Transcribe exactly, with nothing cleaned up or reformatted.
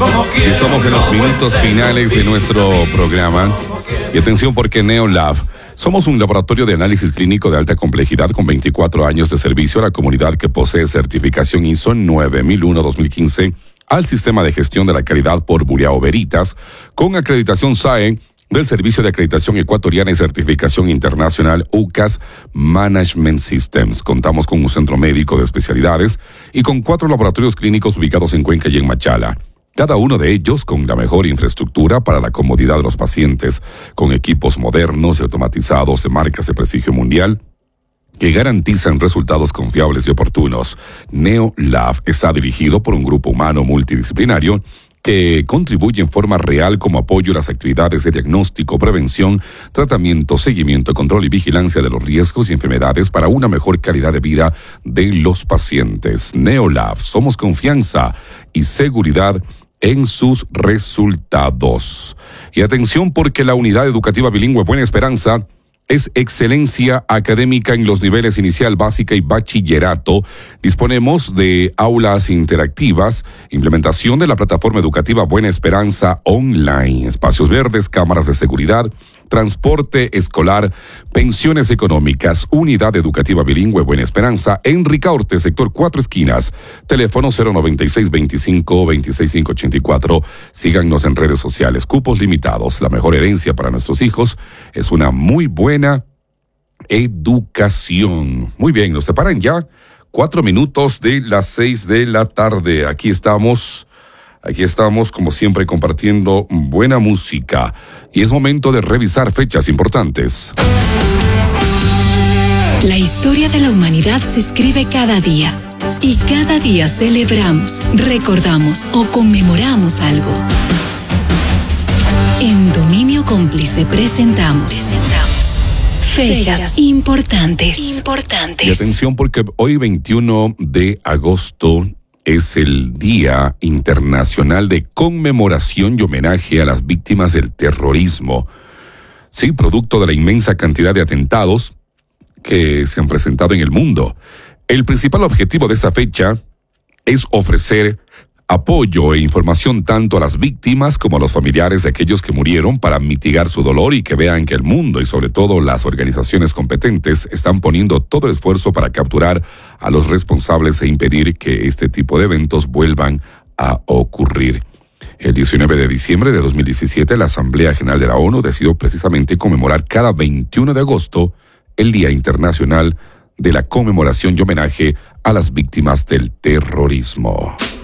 Y estamos en los minutos finales de nuestro programa. Y atención, porque NeoLab somos un laboratorio de análisis clínico de alta complejidad con veinticuatro años de servicio a la comunidad que posee certificación I S O nueve mil uno dos mil quince al sistema de gestión de la calidad por Buriao Veritas, con acreditación S A E del Servicio de Acreditación Ecuatoriana y Certificación Internacional U C A S Management Systems. Contamos con un centro médico de especialidades y con cuatro laboratorios clínicos ubicados en Cuenca y en Machala. Cada uno de ellos con la mejor infraestructura para la comodidad de los pacientes, con equipos modernos y automatizados de marcas de prestigio mundial que garantizan resultados confiables y oportunos. NeoLab está dirigido por un grupo humano multidisciplinario que contribuye en forma real como apoyo a las actividades de diagnóstico, prevención, tratamiento, seguimiento, control y vigilancia de los riesgos y enfermedades para una mejor calidad de vida de los pacientes. NeoLab, somos confianza y seguridad en sus resultados. Y atención, porque la Unidad Educativa Bilingüe Buena Esperanza es excelencia académica en los niveles inicial, básica y bachillerato. Disponemos de aulas interactivas, implementación de la plataforma educativa Buena Esperanza Online, espacios verdes, cámaras de seguridad, transporte escolar, pensiones económicas. Unidad Educativa Bilingüe Buena Esperanza en Ricaurte, sector Cuatro Esquinas. Teléfono cero noventa y seis veinticinco veintiséis ochenta y cuatro. Síganos en redes sociales. Cupos limitados. La mejor herencia para nuestros hijos es una muy buena educación. Muy bien, nos separan ya cuatro minutos de las seis de la tarde. Aquí estamos, aquí estamos como siempre compartiendo buena música. Y es momento de revisar fechas importantes. La historia de la humanidad se escribe cada día. Y cada día celebramos, recordamos o conmemoramos algo. En Dominio Cómplice presentamos, presentamos fechas, fechas importantes, importantes. Y atención, porque hoy veintiuno de agosto es el Día Internacional de Conmemoración y Homenaje a las Víctimas del Terrorismo. Sí, producto de la inmensa cantidad de atentados que se han presentado en el mundo. El principal objetivo de esta fecha es ofrecer apoyo e información tanto a las víctimas como a los familiares de aquellos que murieron para mitigar su dolor y que vean que el mundo y sobre todo las organizaciones competentes están poniendo todo el esfuerzo para capturar a los responsables e impedir que este tipo de eventos vuelvan a ocurrir. El diecinueve de diciembre de dos mil diecisiete, la Asamblea General de la ONU decidió precisamente conmemorar cada veintiuno de agosto el Día Internacional de la Conmemoración y Homenaje a las Víctimas del Terrorismo.